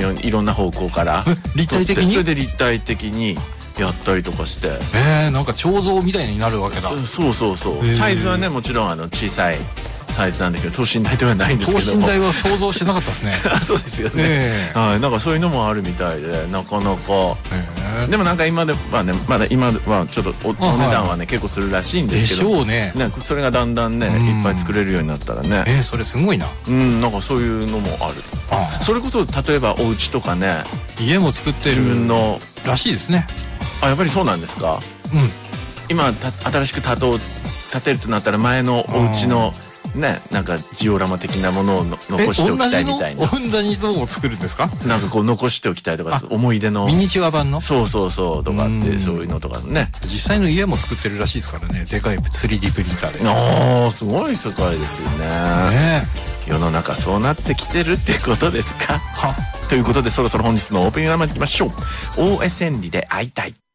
いろんな方向から立体的に、 それで立体的にやったりとかして、 なんか彫像みたいになるわけだ。 そうそうそう。サイズはねもちろん小さいサイズなんだけど、等身大ではないんですけども。 等身大は想像してなかったですね。 そうですよね。はい、なんかそういうのもあるみたいで、なかなか。でもなんか今ではね、まだ今はちょっとお値段はね結構するらしいんですけど。 でしょうね。 それがだんだんねいっぱい作れるようになったらね。 それすごいな。 なんかそういうのもある。それこそ例えばお家とかね、 家も作ってる自分のらしいですね。 やっぱりそうなんですか。今新しく建てるとなったら前のお家のね、なんかジオラマ的なものを残しておきたいみたいな。 同じのを作るんですか？ なんかこう残しておきたいとか、思い出のミニチュア版の、 そうそうそうとかって、そういうのとかね。 実際の家も作ってるらしいですからね。でかい 3D プリンターで。 すごい世界ですよね。世の中そうなってきてるってことですか。ということでそろそろ本日のオープニングに参りましょう。OS 理で会いたい。